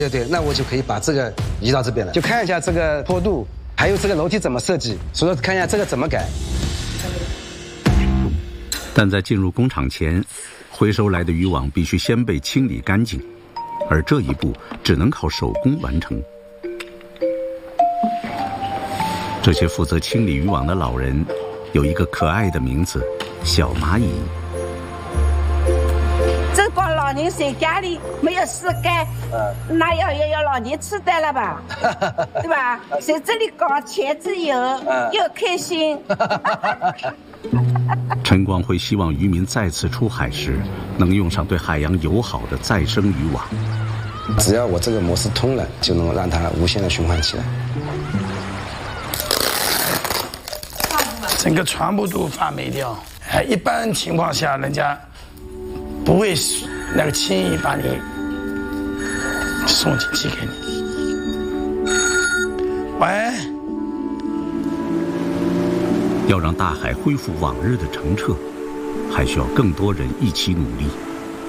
对，那我就可以把这个移到这边了，就看一下这个坡度，还有这个楼梯怎么设计，所以说看一下这个怎么改。 但在进入工厂前，回收来的渔网必须先被清理干净，而这一步只能靠手工完成。这些负责清理渔网的老人，有一个可爱的名字——小蚂蚁。 这帮老人在家里没有事干，那要老年痴呆了吧？对吧？在这里搞钱自由，又开心。 陈光辉希望渔民再次出海时，能用上对海洋友好的再生渔网。 只要我这个模式通了，就能让它无限的循环起来。 整个船舶都发霉掉，一般情况下，人家不会那个轻易把你送进去给你。喂。 要让大海恢复往日的澄澈，还需要更多人一起努力。